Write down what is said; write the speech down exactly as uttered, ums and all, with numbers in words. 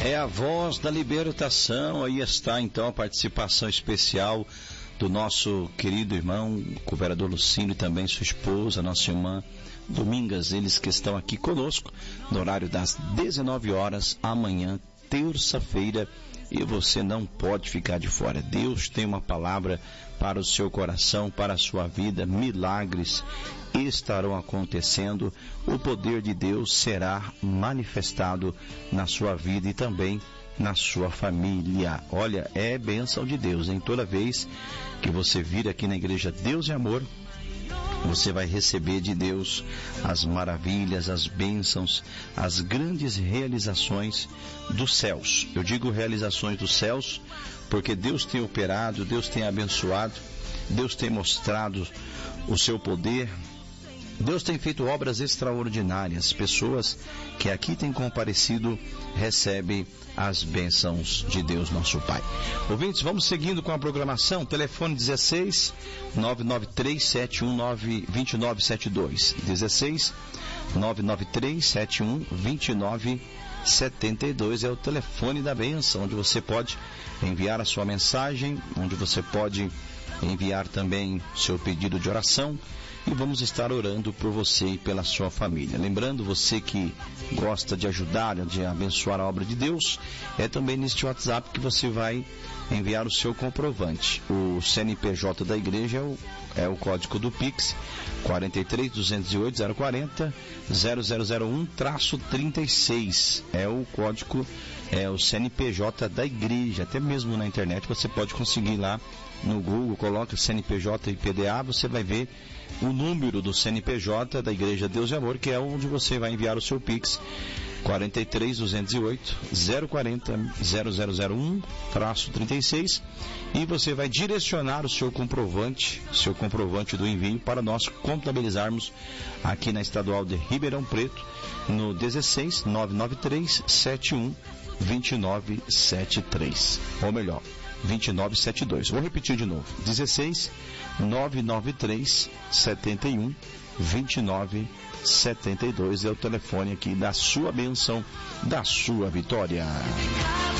É a voz da libertação. Aí está então a participação especial do nosso querido irmão, o vereador Lucínio, e também sua esposa, nossa irmã Domingas, eles que estão aqui conosco no horário das dezenove horas, amanhã, terça-feira, e você não pode ficar de fora. Deus tem uma palavra para o seu coração, para a sua vida. Milagres estarão acontecendo, o poder de Deus será manifestado na sua vida e também na sua família. Olha, é bênção de Deus, em toda vez que você vir aqui na igreja Deus e Amor, você vai receber de Deus as maravilhas, as bênçãos, as grandes realizações dos céus. Eu digo realizações dos céus porque Deus tem operado, Deus tem abençoado, Deus tem mostrado o seu poder, Deus tem feito obras extraordinárias. Pessoas que aqui têm comparecido recebem as bênçãos de Deus, nosso Pai. Ouvintes, vamos seguindo com a programação. Telefone dezesseis, nove nove três, sete um nove, dois nove sete dois. dezesseis, nove nove três, sete um, dois nove sete dois é o telefone da bênção, onde você pode enviar a sua mensagem, onde você pode enviar também seu pedido de oração. E vamos estar orando por você e pela sua família. Lembrando, você que gosta de ajudar, de abençoar a obra de Deus, é também neste WhatsApp que você vai enviar o seu comprovante. O C N P J da igreja é o, é o código do Pix, quatro três, duzentos e oito, zero quarenta, zero zero zero um, trinta e seis. É o código, é o C N P J da igreja. Até mesmo na internet você pode conseguir lá no Google, coloca C N P J e P D A, você vai ver o número do C N P J da Igreja Deus e Amor, que é onde você vai enviar o seu Pix, quatro três, duzentos e oito, zero quarenta, zero zero zero um, trinta e seis, e você vai direcionar o seu comprovante, seu comprovante do envio para nós contabilizarmos aqui na Estadual de Ribeirão Preto, no dezesseis, nove nove três, sete um, dois nove sete três, ou melhor, dois nove sete dois. Vou repetir de novo. dezesseis, nove nove três, sete um, dois nove sete dois é o telefone aqui da sua bênção, da sua vitória.